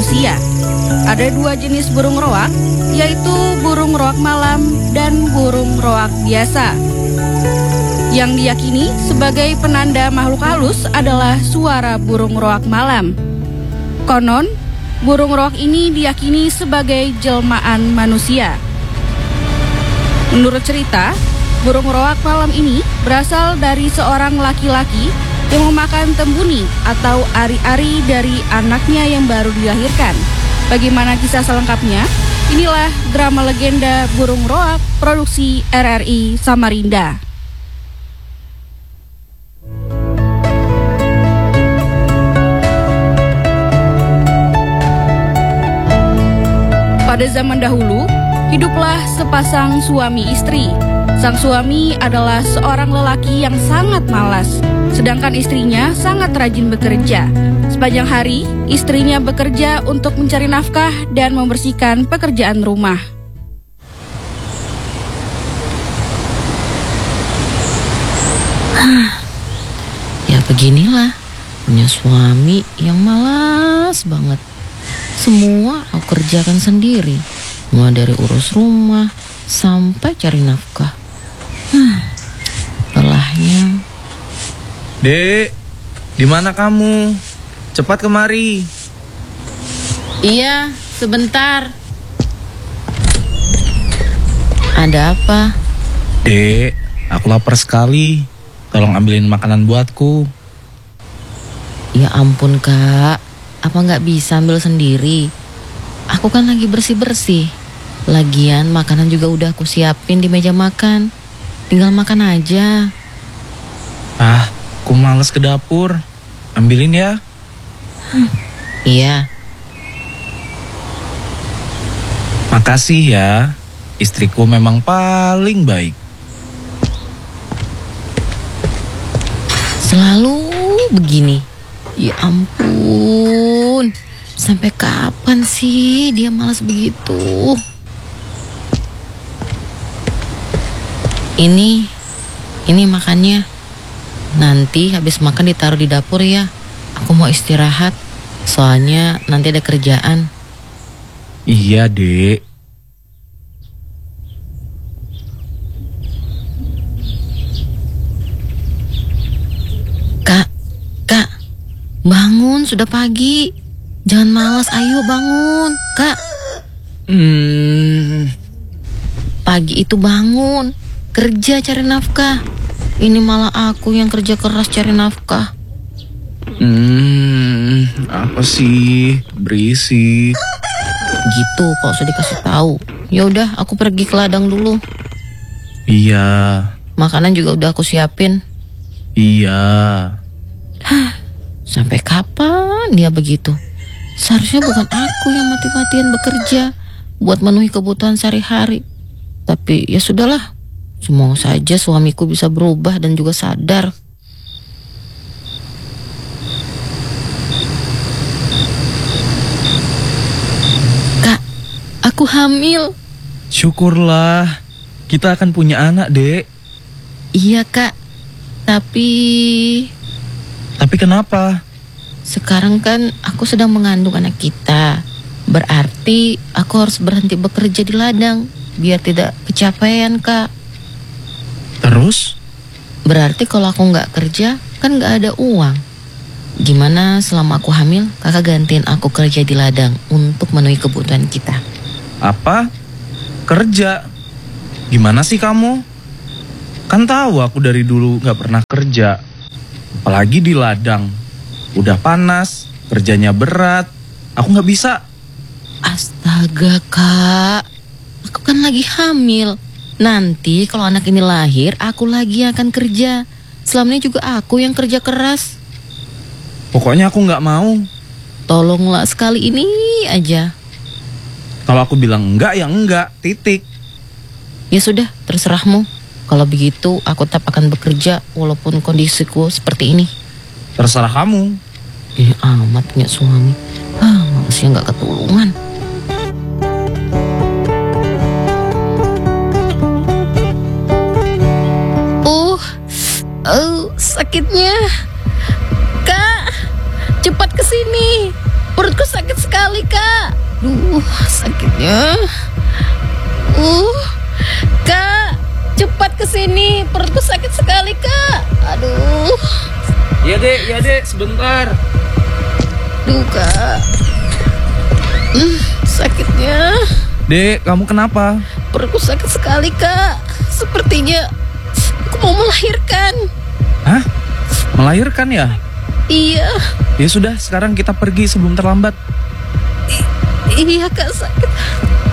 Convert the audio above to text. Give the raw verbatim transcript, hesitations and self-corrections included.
manusia. Ada dua jenis burung roak, yaitu burung roak malam dan burung roak biasa. Yang diyakini sebagai penanda makhluk halus adalah suara burung roak malam. Konon, burung roak ini diyakini sebagai jelmaan manusia. Menurut cerita, burung roak malam ini berasal dari seorang laki-laki yang memakan tembuni atau ari-ari dari anaknya yang baru dilahirkan. Bagaimana kisah selengkapnya? Inilah drama legenda burung roak produksi R R I Samarinda. Pada zaman dahulu, hiduplah sepasang suami istri. Sang suami adalah seorang lelaki yang sangat malas, sedangkan istrinya sangat rajin bekerja. Sepanjang hari, istrinya bekerja untuk mencari nafkah dan membersihkan pekerjaan rumah. Ya beginilah, punya suami yang malas banget. Semua aku kerjakan sendiri, mulai dari urus rumah sampai cari nafkah. Hmm, lelahnya. Dek, di mana kamu? Cepat kemari. Iya, sebentar. Ada apa? Dek, aku lapar sekali. Tolong ambilin makanan buatku. Ya ampun kak, apa nggak bisa ambil sendiri? Aku kan lagi bersih-bersih. Lagian makanan juga udah aku siapin di meja makan. Tinggal makan aja. Ah, aku males ke dapur. Ambilin ya. Hmm, iya. Makasih ya. Istriku memang paling baik. Selalu begini. Ya ampun. Sampai kapan sih dia malas begitu? Ini, ini makannya. Nanti habis makan ditaruh di dapur ya. Aku mau istirahat. Soalnya nanti ada kerjaan. Iya, Dek. Kak, Kak, bangun, sudah pagi. Jangan malas, ayo bangun, Kak. Hmm. Pagi itu bangun, kerja cari nafkah. Ini malah aku yang kerja keras cari nafkah. Hmm, apa sih? Berisik. Gitu kok sudah dikasih tahu. Ya udah, aku pergi ke ladang dulu. Iya. Makanan juga udah aku siapin. Iya. Hah, sampai kapan dia begitu? Seharusnya bukan aku yang mati-matian bekerja buat memenuhi kebutuhan sehari-hari. Tapi ya sudahlah. Semoga saja suamiku bisa berubah dan juga sadar. Kak, aku hamil. Syukurlah. Kita akan punya anak, Dek. Iya, Kak. Tapi... Tapi kenapa? Sekarang kan aku sedang mengandung anak kita. Berarti aku harus berhenti bekerja di ladang biar tidak kecapean, Kak. Terus? Berarti kalau aku nggak kerja kan nggak ada uang. Gimana selama aku hamil, kakak gantiin aku kerja di ladang untuk memenuhi kebutuhan kita. Apa? Kerja? Gimana sih kamu? Kan tahu aku dari dulu nggak pernah kerja. Apalagi di ladang. Udah panas, kerjanya berat. Aku nggak bisa. Astaga, Kak. Aku kan lagi hamil. Nanti kalau anak ini lahir, aku lagi yang akan kerja. Selama ini juga aku yang kerja keras. Pokoknya aku nggak mau. Tolonglah sekali ini aja. Kalau aku bilang enggak, ya enggak. Titik. Ya sudah, terserahmu. Kalau begitu, aku tetap akan bekerja walaupun kondisiku seperti ini. Terserah kamu. Eh, amat punya suami. Ah, malasnya nggak ketulungan. Uh, uh, sakitnya. Kak, cepat ke sini. Perutku sakit sekali. sekali kak. Duh, sakitnya. Uh, kak, cepat kesini. Perutku sakit sekali kak. Aduh. Iya dek, iya dek, sebentar. Duh kak. Hmm, sakitnya. Dek, kamu kenapa? Perutku sakit sekali kak. Sepertinya aku mau melahirkan. Hah? Melahirkan ya? Iya. Ya sudah, sekarang kita pergi sebelum terlambat. I- iya kak, sakit.